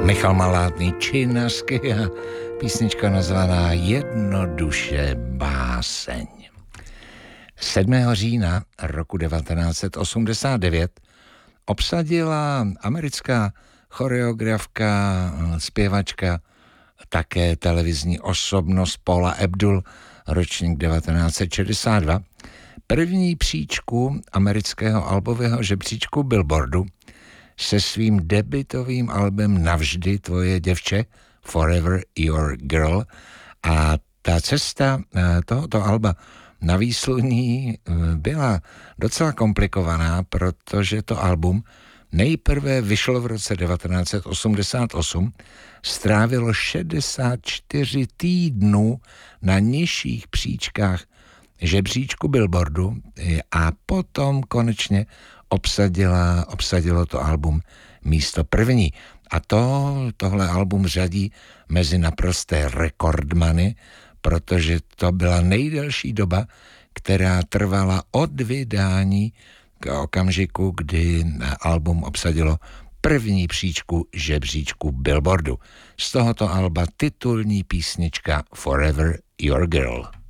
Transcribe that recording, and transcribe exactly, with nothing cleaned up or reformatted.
Michal Malátný Činasky a písnička nazvaná Jednoduše báseň. sedmého října roku devatenáct set osmdesát devět obsadila americká choreografka, zpěvačka, také televizní osobnost Paula Abdul, ročník devatenáct set šedesát dva, první příčku amerického albového žebříčku Billboardu se svým debutovým albem Navždy tvoje děvče, Forever Your Girl, a ta cesta tohoto alba na výsluní byla docela komplikovaná, protože to album nejprve vyšlo v roce devatenáct set osmdesát osm, strávilo šedesát čtyři týdnů na nižších příčkách žebříčku Billboardu a potom konečně obsadila, obsadilo to album místo první. A to tohle album řadí mezi naprosté rekordmany, protože to byla nejdelší doba, která trvala od vydání k okamžiku, kdy album obsadilo první příčku žebříčku Billboardu. Z tohoto alba titulní písnička Forever Your Girl.